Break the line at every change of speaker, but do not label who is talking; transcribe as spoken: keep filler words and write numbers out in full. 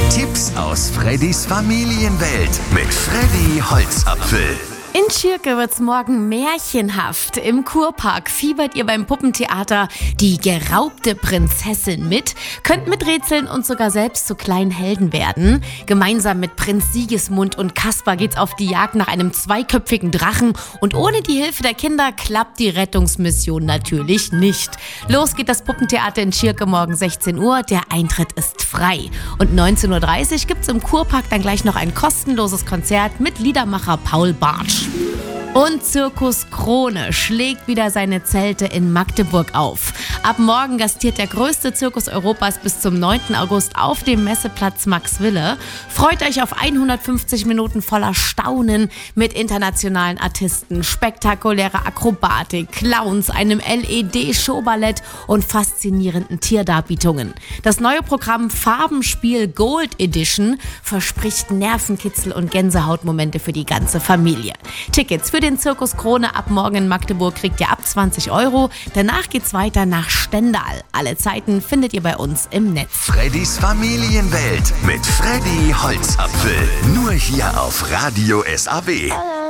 Tipps aus Freddys Familienwelt mit Freddy Holzapfel.
In Schirke wird's morgen märchenhaft. Im Kurpark fiebert ihr beim Puppentheater Die geraubte Prinzessin mit, könnt miträtseln und sogar selbst zu kleinen Helden werden. Gemeinsam mit Prinz Sigismund und Kaspar geht's auf die Jagd nach einem zweiköpfigen Drachen und ohne die Hilfe der Kinder klappt die Rettungsmission natürlich nicht. Los geht das Puppentheater in Schirke morgen sechzehn Uhr, der Eintritt ist frei. Und neunzehn Uhr dreißig gibt's im Kurpark dann gleich noch ein kostenloses Konzert mit Liedermacher Paul Bartsch. Und Zirkus Krone schlägt wieder seine Zelte in Magdeburg auf. Ab morgen gastiert der größte Zirkus Europas bis zum neunten August auf dem Messeplatz Maxwille. Freut euch auf hundertfünfzig Minuten voller Staunen mit internationalen Artisten, spektakulärer Akrobatik, Clowns, einem L E D-Showballett und faszinierenden Tierdarbietungen. Das neue Programm Farbenspiel Gold Edition verspricht Nervenkitzel und Gänsehautmomente für die ganze Familie. Tickets für den Zirkus Krone ab morgen in Magdeburg kriegt ihr ab zwanzig Euro. Danach geht's weiter nach Stendal. Alle Zeiten findet ihr bei uns im Netz.
Freddys Familienwelt mit Freddy Holzapfel. Nur hier auf Radio S A W.